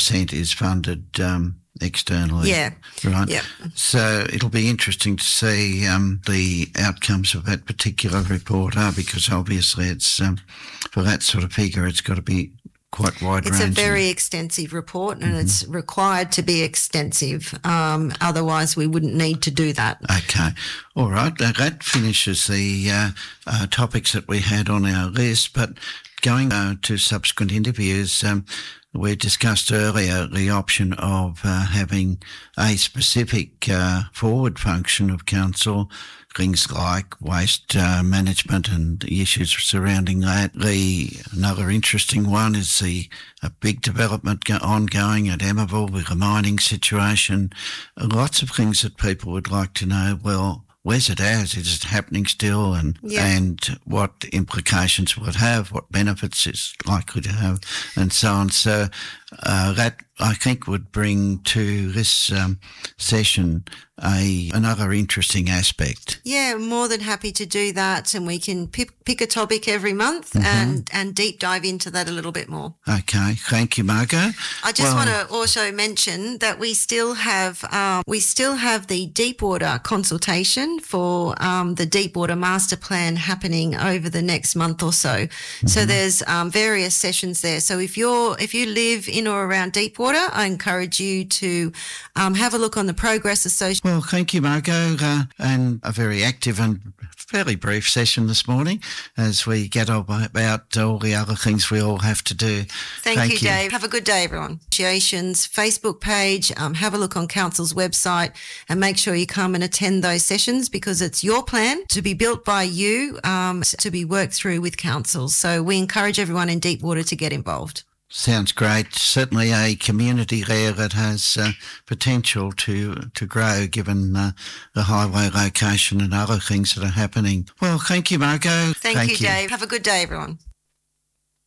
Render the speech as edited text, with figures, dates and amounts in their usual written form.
80% is funded externally. Yeah. Right. Yep. So it'll be interesting to see the outcomes of that particular report are, because obviously it's for that sort of figure, it's got to be quite wide-ranging. It's a very extensive report, and it's required to be extensive. Otherwise, we wouldn't need to do that. Okay. All right. That finishes the topics that we had on our list, but going to subsequent interviews, we discussed earlier the option of having a specific forward function of council, things like waste management and the issues surrounding that. Another interesting one is a big development ongoing at Emmaville with the mining situation. Lots of things that people would like to know, well, where's it at? Is it happening still? And what implications will it have? What benefits it's likely to have? And so on. So that, I think, would bring to this session another interesting aspect. Yeah, more than happy to do that, and we can pick a topic every month and deep dive into that a little bit more. Okay, thank you, Margot. I just want to also mention that we still have the Deepwater consultation for the Deepwater Master Plan happening over the next month or so. So there's various sessions there. So if you live in or around Deepwater, I encourage you to have a look on the Progress Association. Well, thank you, Margot, and a very active and fairly brief session this morning as we get on about all the other things we all have to do. Thank you, Dave. Have a good day, everyone. Association's Facebook page, have a look on Council's website, and make sure you come and attend those sessions, because it's your plan to be built by you, to be worked through with Council. So we encourage everyone in Deepwater to get involved. Sounds great. Certainly a community there that has potential to grow, given the highway location and other things that are happening. Well, thank you, Margot. Thank you, Dave. Have a good day, everyone.